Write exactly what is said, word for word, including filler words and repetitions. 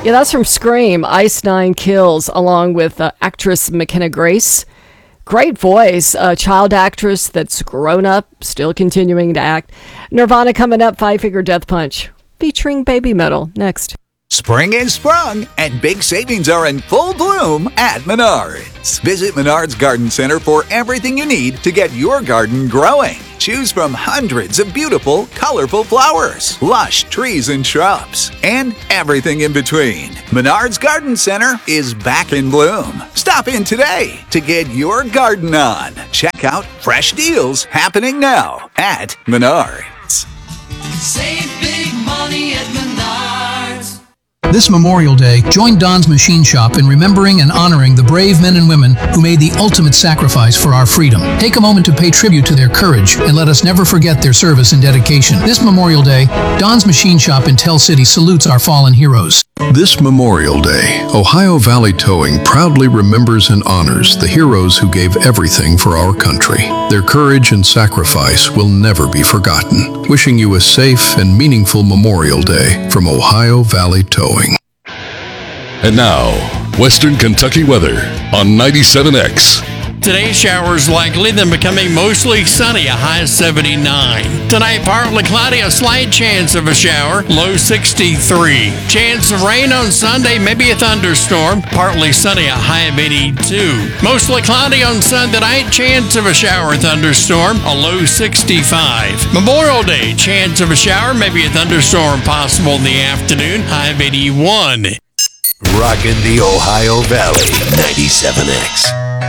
Yeah, that's from Scream. Ice Nine Kills, along with uh, actress McKenna Grace. Great voice, a child actress that's grown up, still continuing to act. Nirvana coming up, Five Finger Death Punch, featuring Baby Metal. Next. Spring is sprung, and big savings are in full bloom at Menards. Visit Menards Garden Center for everything you need to get your garden growing. Choose from hundreds of beautiful, colorful flowers, lush trees and shrubs, and everything in between. Menards Garden Center is back in bloom. Stop in today to get your garden on. Check out fresh deals happening now at Menards. Save big money at Menards. This Memorial Day, join Don's Machine Shop in remembering and honoring the brave men and women who made the ultimate sacrifice for our freedom. Take a moment to pay tribute to their courage and let us never forget their service and dedication. This Memorial Day, Don's Machine Shop in Tell City salutes our fallen heroes. This Memorial Day, Ohio Valley Towing proudly remembers and honors the heroes who gave everything for our country. Their courage and sacrifice will never be forgotten. Wishing you a safe and meaningful Memorial Day from Ohio Valley Towing. And now, Western Kentucky weather on ninety-seven X. Today's showers likely, then becoming mostly sunny, a high of seventy-nine. Tonight, partly cloudy, a slight chance of a shower, low sixty-three. Chance of rain on Sunday, maybe a thunderstorm, partly sunny, a high of eighty-two. Mostly cloudy on Sunday night, chance of a shower, thunderstorm, a low sixty-five. Memorial Day, chance of a shower, maybe a thunderstorm possible in the afternoon, high of eighty-one. Rockin' the Ohio Valley, ninety-seven X.